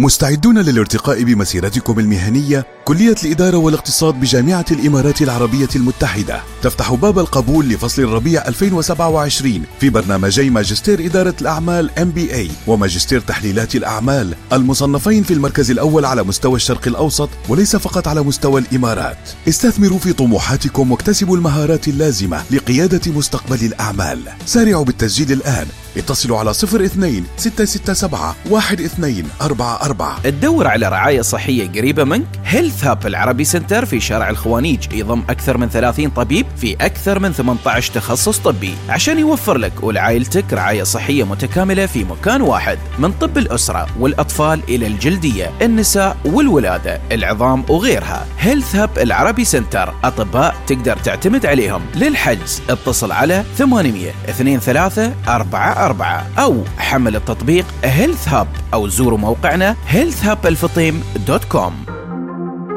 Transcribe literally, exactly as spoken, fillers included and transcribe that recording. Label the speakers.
Speaker 1: مستعدون للارتقاء بمسيرتكم المهنية؟ كلية الإدارة والاقتصاد بجامعة الإمارات العربية المتحدة تفتح باب القبول لفصل الربيع ألفين وسبعة وعشرين في برنامجي ماجستير إدارة الأعمال إم بي إيه وماجستير تحليلات الأعمال، المصنفين في المركز الأول على مستوى الشرق الأوسط وليس فقط على مستوى الإمارات. استثمروا في طموحاتكم واكتسبوا المهارات اللازمة لقيادة مستقبل الأعمال. سارعوا بالتسجيل الآن، اتصلوا على صفر اثنين ستة ستة سبعة واحد اثنين أربعة أربعة.
Speaker 2: تدور على رعاية صحية قريبة منك؟ هيلث هاب العربي سنتر في شارع الخوانيج يضم أكثر من ثلاثين طبيب في أكثر من ثمانية عشر تخصص طبي عشان يوفر لك ولعائلتك رعاية صحية متكاملة في مكان واحد، من طب الأسرة والأطفال إلى الجلدية، النساء والولادة، العظام وغيرها. هيلث هاب العربي سنتر أطباء تقدر تعتمد عليهم. للحجز اتصل على ثمانية اثنين ثلاثة أربعة أربعة أو حمل التطبيق هيلث هاب أو زوروا موقعنا هيلث هاب الفطيم دوت كوم.